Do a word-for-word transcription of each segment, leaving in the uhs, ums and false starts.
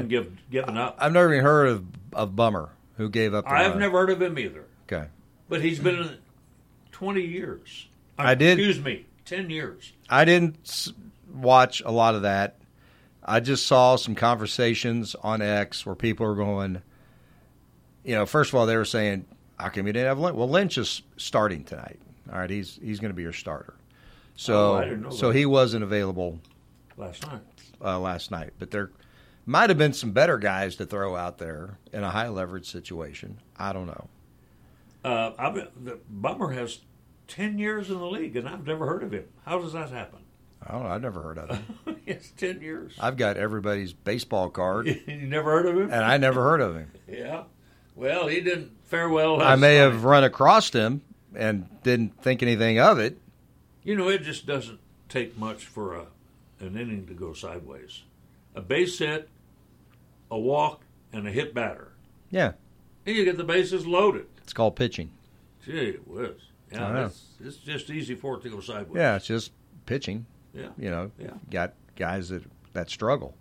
give, given up. I've never even heard of, of Bummer, who gave up the I've run. never heard of him either. Okay. But he's been in twenty years. I did. Excuse me, ten years. I didn't watch a lot of that. I just saw some conversations on X where people are going, you know, first of all, they were saying, how come you didn't have Lynch? Well, Lynch is starting tonight. All right, he's he's going to be your starter. So, oh, I didn't know so that. he wasn't available Last night. uh, last night. But there might have been some better guys to throw out there in a high leverage situation. I don't know. Uh, I mean, the Bummer has ten years in the league, and I've never heard of him. How does that happen? I don't know. I've never heard of him. It's ten years. I've got everybody's baseball card, You never heard of him? and I never heard of him. Yeah. Well, he didn't fare well last I may night. have run across him and didn't think anything of it. You know, it just doesn't take much for a an inning to go sideways. A base hit, a walk, and a hit batter. Yeah, And you get the bases loaded. it's called pitching. Gee, it was. I Yeah, know. it's, it's just easy for it to go sideways. Yeah, it's just pitching. Yeah. You know, Yeah. got guys that, that struggle.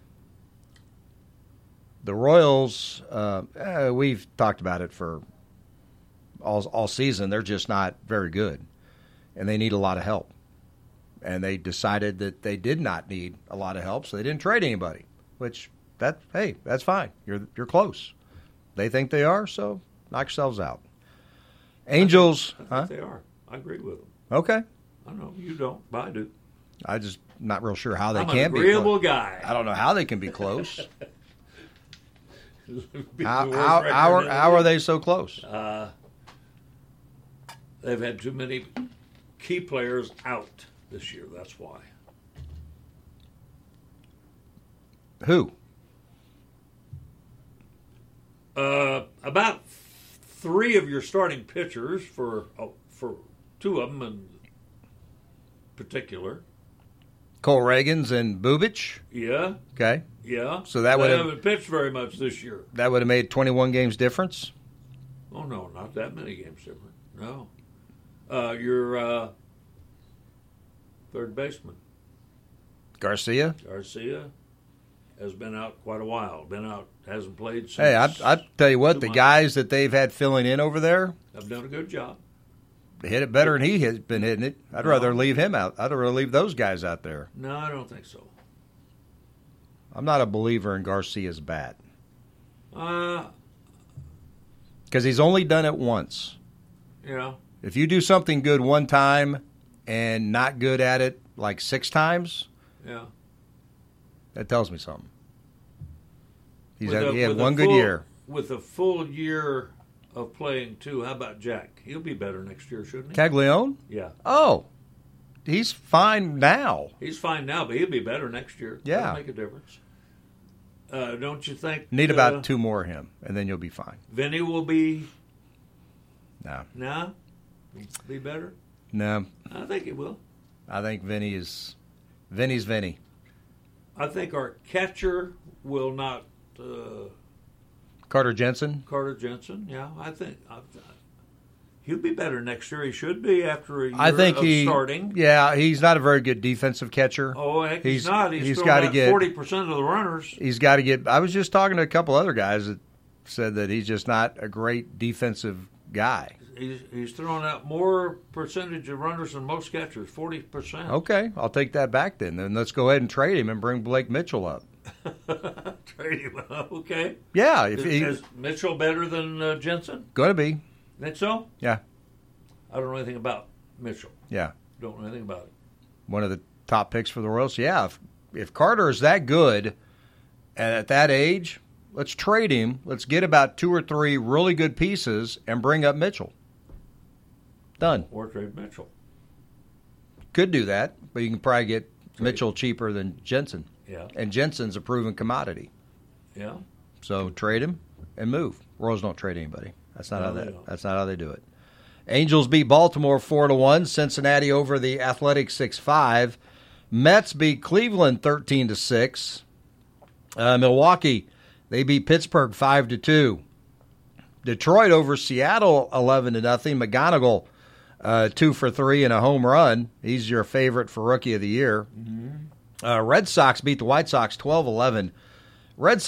The Royals, uh, eh, we've talked about it for all all season. They're just not very good, and they need a lot of help. And they decided that they did not need a lot of help, so they didn't trade anybody. Which that hey, that's fine. You're you're close. They think they are, so knock yourselves out. Angels, I think, huh? they are. I agree with them. Okay. I know you don't, but I do. I just not real sure how they I'm can an be. agreeable close. guy. I don't know how they can be close. Be how the worst how, record how, in are, the how are league. they so close? Uh, they've had too many key players out this year. That's why. Who? Uh, about three of your starting pitchers for oh, for two of them in particular. Cole Reagans and Bubich. Yeah, Okay, yeah. So that they would have- haven't pitched very much this year. that would have made twenty-one games difference. Oh no, not that many games different. No, uh, your uh, third baseman Garcia. Garcia has been out quite a while. Been out, hasn't played since. Hey, I I tell you what, two the months. guys that they've had filling in over there have done a good job. hit it better than he has been hitting it. I'd No. rather leave him out. I'd rather leave those guys out there. No, I don't think so. I'm not a believer in Garcia's bat Uh, because he's only done it once. yeah. If you do something good one time and not good at it like six times, Yeah. that tells me something. He's With had, a- he had with a one good full- year. With a full year of playing, too, how about Jack? He'll be better next year, shouldn't he? Caglione? Yeah. Oh, he's fine now. He's fine now, but he'll be better next year. Yeah. That'll make a difference. Uh, don't you think? Need uh, about two more of him, and then you'll be fine. Vinny will be, No, nah, be better? no. I think he will. I think Vinny is Vinny's Vinny. I think our catcher will not, uh, Carter Jensen. Carter Jensen, yeah, I think. I, he'll be better next year. He should be after a year I think of he. starting. Yeah, he's not a very good defensive catcher. Oh, heck, he's, He's- not. He's, he's throwing gotta out get- forty percent of the runners. He's got to get. I was just talking to a couple other guys that said that he's just not a great defensive guy. He's, he's throwing out more percentage of runners than most catchers, forty percent. Okay, I'll take that back then. Then let's go ahead and trade him and bring Blake Mitchell up. Trade him. Okay. Yeah, if Is, he's is Mitchell better than uh, Jensen? going to be. Think so? Yeah, I don't know anything about Mitchell. yeah, Don't know anything about it. one of the top picks for the Royals. Yeah, if, if Carter is that good and at that age, let's trade him. Let's get about two or three really good pieces and bring up Mitchell. Done. Or trade Mitchell. Could do that, but you can probably get Mitchell cheaper than Jensen. Yeah. And Jensen's a proven commodity. Yeah. So trade him and move. Royals don't trade anybody. That's not No, how they that. don't. That's not how they do it. Angels beat Baltimore four to one. Cincinnati over the Athletics six five. Mets beat Cleveland thirteen to six. Uh, Milwaukee they beat Pittsburgh five to two. Detroit over Seattle eleven to nothing. McGonigal uh, two for three and a home run. He's your favorite for Rookie of the Year. Uh, Red Sox beat the White Sox twelve eleven. Red